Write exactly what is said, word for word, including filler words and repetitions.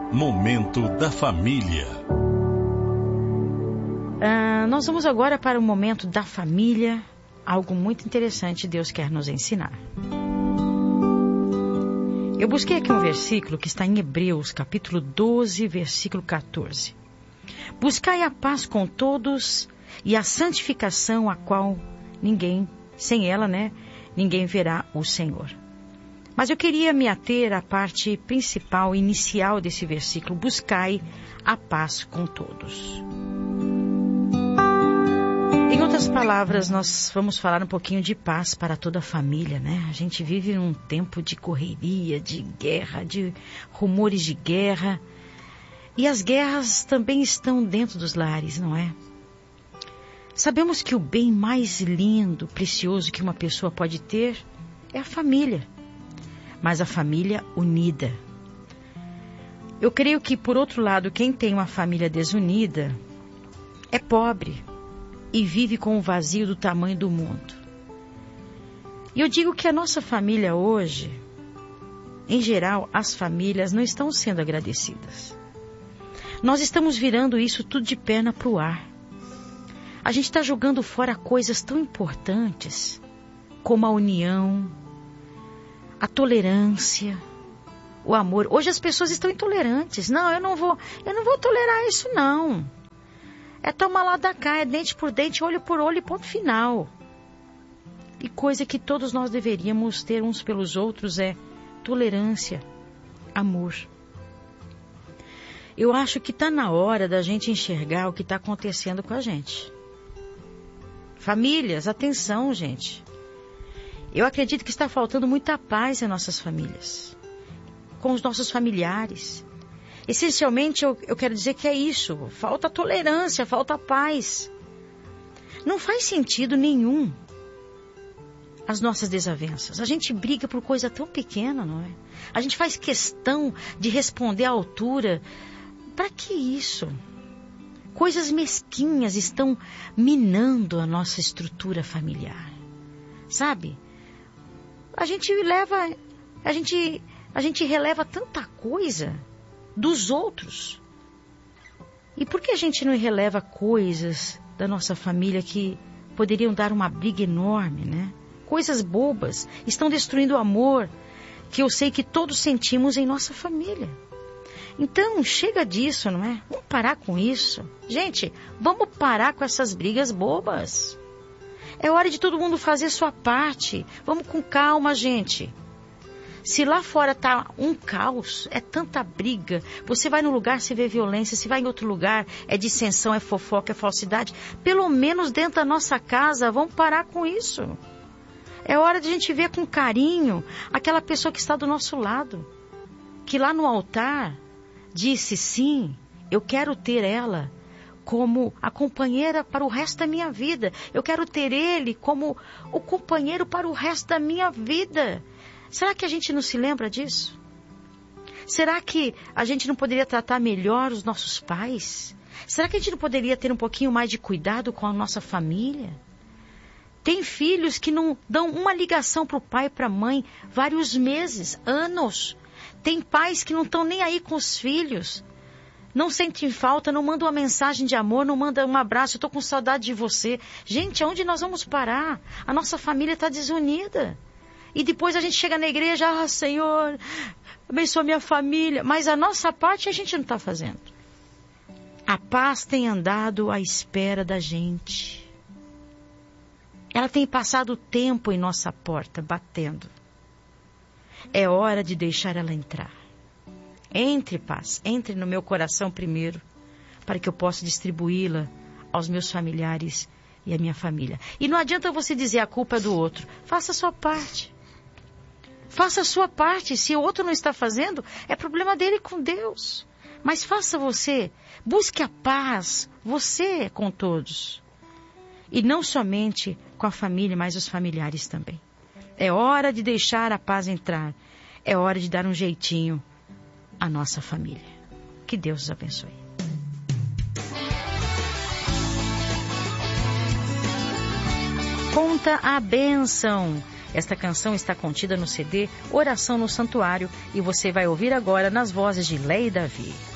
Momento da Família. Ah, nós vamos agora para o Momento da Família. Algo muito interessante Deus quer nos ensinar. Eu busquei aqui um versículo que está em Hebreus, capítulo doze, versículo quatorze. Buscai a paz com todos e a santificação, a qual ninguém, sem ela, né, ninguém verá o Senhor. Mas eu queria me ater à parte principal, inicial desse versículo. Buscai a paz com todos. Em outras palavras, nós vamos falar um pouquinho de paz para toda a família, né? A gente vive num tempo de correria, de guerra, de rumores de guerra. E as guerras também estão dentro dos lares, não é? Sabemos que o bem mais lindo, precioso que uma pessoa pode ter é a família. Mas a família unida. Eu creio que, por outro lado, quem tem uma família desunida é pobre e vive com o vazio do tamanho do mundo. E eu digo que a nossa família hoje, em geral, as famílias não estão sendo agradecidas. Nós estamos virando isso tudo de perna para o ar. A gente está jogando fora coisas tão importantes como a união, a tolerância, o amor. Hoje as pessoas estão intolerantes. Não, eu não vou, eu não vou tolerar isso não. É tomar lá da cá, é dente por dente, olho por olho e ponto final. E coisa que todos nós deveríamos ter uns pelos outros é tolerância, amor. Eu acho que está na hora da gente enxergar o que está acontecendo com a gente. Famílias, atenção, gente. Eu acredito que está faltando muita paz em nossas famílias, com os nossos familiares. Essencialmente, eu, eu quero dizer que é isso. Falta tolerância, falta paz. Não faz sentido nenhum as nossas desavenças. A gente briga por coisa tão pequena, não é? A gente faz questão de responder à altura. Para que isso? Coisas mesquinhas estão minando a nossa estrutura familiar. Sabe? A gente leva, a gente, a gente releva tanta coisa dos outros. E por que a gente não releva coisas da nossa família que poderiam dar uma briga enorme, né? Coisas bobas, estão destruindo o amor que eu sei que todos sentimos em nossa família. Então, chega disso, não é? Vamos parar com isso. Gente, vamos parar com essas brigas bobas. É hora de todo mundo fazer sua parte. Vamos com calma, gente. Se lá fora tá um caos, é tanta briga. Você vai num lugar, você vê violência. Se vai em outro lugar, é dissensão, é fofoca, é falsidade. Pelo menos dentro da nossa casa, vamos parar com isso. É hora de a gente ver com carinho aquela pessoa que está do nosso lado. Que lá no altar disse, sim, eu quero ter ela como a companheira para o resto da minha vida. Eu quero ter ele como o companheiro para o resto da minha vida. Será que a gente não se lembra disso? Será que a gente não poderia tratar melhor os nossos pais? Será que a gente não poderia ter um pouquinho mais de cuidado com a nossa família? Tem filhos que não dão uma ligação para o pai e para a mãe vários meses, anos. Tem pais que não estão nem aí com os filhos. Não sentem falta, não mandam uma mensagem de amor, não mandam um abraço, eu estou com saudade de você. Gente, aonde nós vamos parar? A nossa família está desunida. E depois a gente chega na igreja, ah, Senhor, abençoa minha família. Mas a nossa parte a gente não está fazendo. A paz tem andado à espera da gente. Ela tem passado o tempo em nossa porta, batendo. É hora de deixar ela entrar. Entre, paz, entre no meu coração primeiro, para que eu possa distribuí-la aos meus familiares e à minha família. E não adianta você dizer a culpa é do outro. Faça a sua parte. Faça a sua parte. Se o outro não está fazendo, é problema dele com Deus. Mas faça você. Busque a paz, você com todos. E não somente com a família, mas os familiares também. É hora de deixar a paz entrar. É hora de dar um jeitinho à nossa família. Que Deus os abençoe. Conta a bênção. Esta canção está contida no C D Oração no Santuário e você vai ouvir agora nas vozes de Lé e Davi.